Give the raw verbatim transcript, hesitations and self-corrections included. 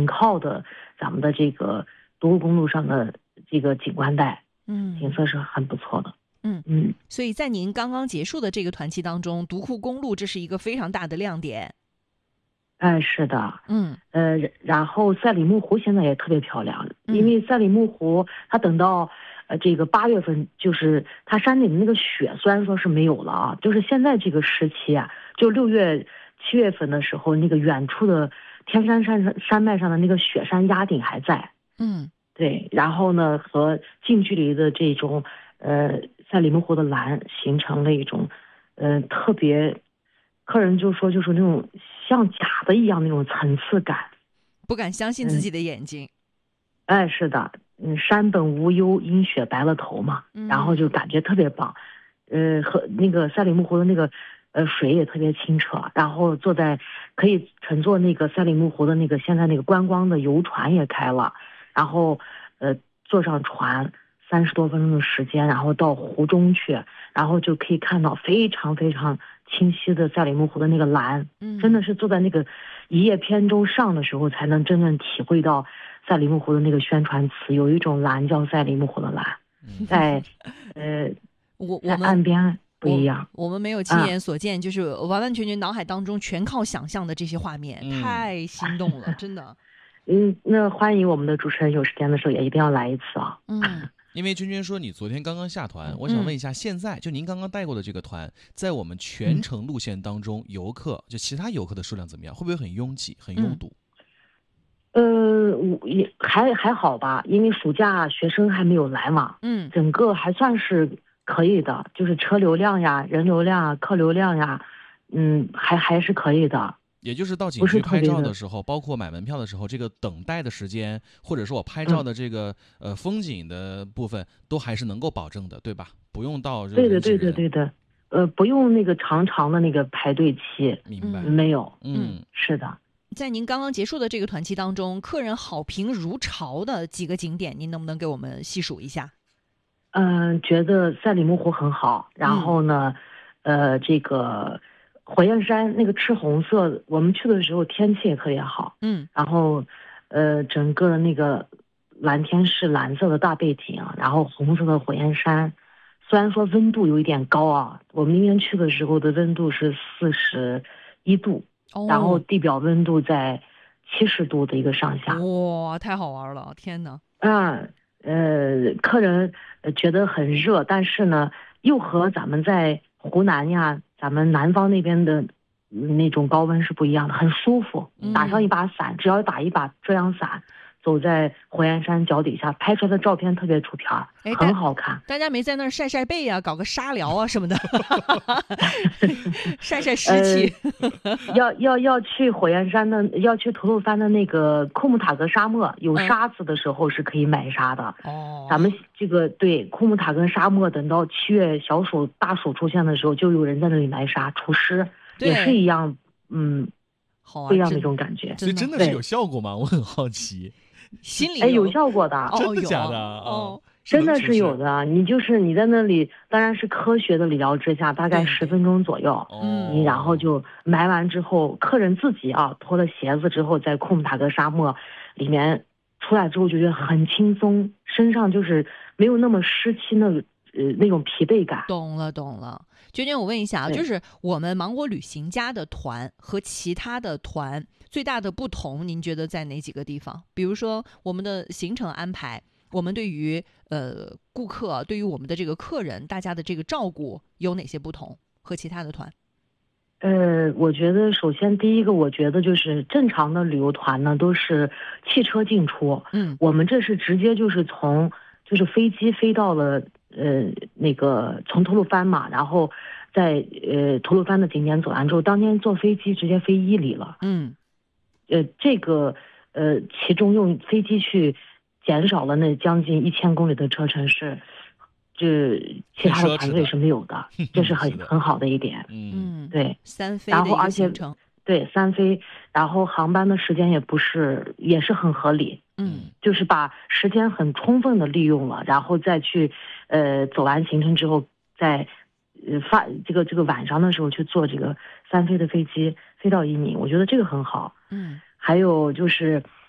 紧靠的咱们的这个独库公路上的这个景观带， 嗯， 景色是很不错的。 嗯嗯， 所以在您刚刚结束的这个团期当中，独库公路这是一个非常大的亮点。 哎，是的， 嗯， 呃，然后赛里木湖现在也特别漂亮， 嗯因为赛里木湖它等到呃这个八月份，就是它山里的那个雪虽然说是没有了啊，就是现在这个时期啊，就六月七月份的时候，那个远处的天山山山脉上的那个雪山压顶还在。 嗯， 对，然后呢和近距离的这种呃赛里木湖的蓝形成了一种呃特别，客人就说就是那种像假的一样那种层次感。 不敢相信自己的眼睛。 哎，是的，嗯，山本无忧，阴雪白了头嘛， 嗯然后就感觉特别棒。呃，和那个赛里木湖的那个呃水也特别清澈，然后坐在可以乘坐那个赛里木湖的那个现在那个观光的游船也开了，然后呃坐上船三十多分钟的时间，然后到湖中去，然后就可以看到非常非常清晰的赛里木湖的那个蓝， 嗯， 真的是坐在那个一叶扁舟上的时候才能真正体会到赛里木湖的那个宣传词，有一种蓝叫赛里木湖的蓝，在呃在我我们岸边不一样。 我，我们没有亲眼所见，啊、就是完完全全脑海当中全靠想象的这些画面， 嗯、 太心动了，真的。 嗯，那欢迎我们的主持人有时间的时候也一定要来一次啊。 嗯， 因为娟娟说你昨天刚刚下团，我想问一下，现在就您刚刚带过的这个团，在我们全程路线当中，游客就其他游客的数量怎么样？会不会很拥挤、很拥堵？ 呃，我也还还好吧，因为暑假学生还没有来嘛。 嗯， 整个还算是可以的，就是车流量呀、人流量啊、客流量呀，嗯，还还是可以的。 也就是到景区拍照的时候，包括买门票的时候，这个等待的时间，或者说我拍照的这个、嗯、呃风景的部分，都还是能够保证的，对吧？不用到人对的，对的，对的，呃，不用那个长长的那个排队期。 明白？ 没有。 嗯， 是的。 在您刚刚结束的这个团期当中，客人好评如潮的几个景点，您能不能给我们细数一下？ 嗯、呃，觉得赛里木湖很好，然后呢，嗯、呃，这个。火焰山那个赤红色，我们去的时候天气也特别好， 嗯， 然后，呃，整个那个蓝天是蓝色的大背景，然后红色的火焰山，虽然说温度有一点高啊，我们那天去的时候的温度是四十一度， 哦， 然后地表温度在七十度的一个上下， 哇，太好玩了，天哪！ 啊，呃，客人觉得很热，但是呢，又和咱们在湖南呀。咱们南方那边的那种高温是不一样的，很舒服。打上一把伞，只要打一把遮阳伞，走在火焰山脚底下，拍出来的照片特别出片儿，很好看。 大家没在那儿晒晒背啊，搞个沙疗啊什么的，晒晒湿气。 呃、要要要去火焰山的，要去吐鲁番的那个库木塔格沙漠，有沙子的时候是可以买沙的。 哦、嗯， 咱们这个对库木塔格沙漠，等到七月小暑、大暑出现的时候，就有人在那里埋沙，除湿也是一样，嗯， 好不一样的一种感觉。 所以真的是有效果吗？我很好奇。 心里哎，有效果的。 哦、 真的假的？ 哦， 真的是有的。你就是你在那里，当然是科学的理疗之下，大概十分钟左右， 嗯， 你然后就埋完之后，客人自己啊脱了鞋子之后，在库姆塔格沙漠里面出来之后，就觉得很轻松，身上就是没有那么湿气，那个呃那种疲惫感。 懂了，懂了。娟娟，我问一下啊，就是我们芒果旅行家的团和其他的团最大的不同，您觉得在哪几个地方？比如说我们的行程安排，我们对于呃顾客，对于我们的这个客人，大家的这个照顾有哪些不同和其他的团？ 呃，我觉得首先第一个，我觉得就是正常的旅游团呢都是汽车进出， 嗯， 我们这是直接就是从就是飞机飞到了呃那个从吐鲁番嘛，然后在呃吐鲁番的景点走完之后，当天坐飞机直接飞伊犁了， 嗯， 呃这个呃其中用飞机去减少了那将近一千公里的车程是。这其他的团队是没有的，这是很很好的一点。 嗯， 对， 三飞然后而且对三飞，然后航班的时间也不是也是很合理。 嗯， 就是把时间很充分的利用了，然后再去呃走完行程之后，再呃发这个这个晚上的时候去坐这个三飞的飞机飞到伊宁，我觉得这个很好。 嗯， 还有就是